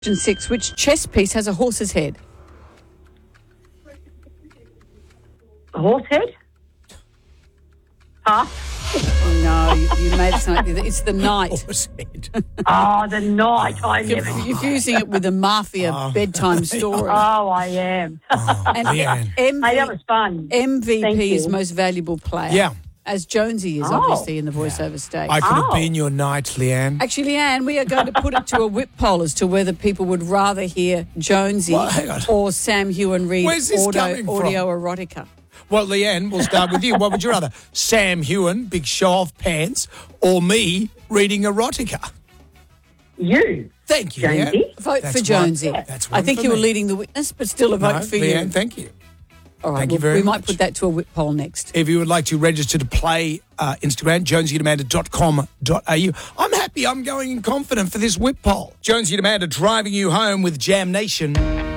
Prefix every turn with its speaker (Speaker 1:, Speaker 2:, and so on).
Speaker 1: Question 6. Which chess piece has a horse's head?
Speaker 2: A horse head? Huh?
Speaker 1: No, you made it sound like it's the knight.
Speaker 3: Horse head.
Speaker 2: Oh, the night. I never.
Speaker 1: Confusing it with a mafia bedtime story.
Speaker 2: Oh, I am.
Speaker 1: And
Speaker 3: Leanne.
Speaker 2: Hey, that was fun. Thank
Speaker 1: MVP
Speaker 2: you.
Speaker 1: is most valuable player.
Speaker 3: Yeah.
Speaker 1: As Jonesy is,
Speaker 2: Oh.
Speaker 1: obviously, in the voiceover stage.
Speaker 3: I could have
Speaker 2: Oh.
Speaker 3: been your knight, Leanne.
Speaker 1: Actually, Leanne, we are going to put it to a whip poll as to whether people would rather hear Jonesy
Speaker 3: Well, hang on.
Speaker 1: or Sam Hewen read
Speaker 3: Where's this coming from?
Speaker 1: audio erotica.
Speaker 3: Well, Leanne, we'll start with you. What would you rather? Sam Hewen, big show-off pants, or me reading erotica?
Speaker 2: You.
Speaker 3: Thank you, Leanne.
Speaker 2: Jonesy.
Speaker 1: Vote
Speaker 3: That's
Speaker 1: for
Speaker 3: one.
Speaker 1: Jonesy.
Speaker 3: That's one
Speaker 1: I think
Speaker 3: for
Speaker 1: you were
Speaker 3: me.
Speaker 1: leading the witness, but still a vote
Speaker 3: No,
Speaker 1: for
Speaker 3: Leanne,
Speaker 1: you.
Speaker 3: thank you.
Speaker 1: All right,
Speaker 3: Thank you very
Speaker 1: we might
Speaker 3: much.
Speaker 1: put that to a whip poll next.
Speaker 3: If you would like to register to play Instagram, jonesyandamanda.com.au. I'm happy I'm going in confident for this whip poll. Jonesy and Amanda driving you home with Jam Nation.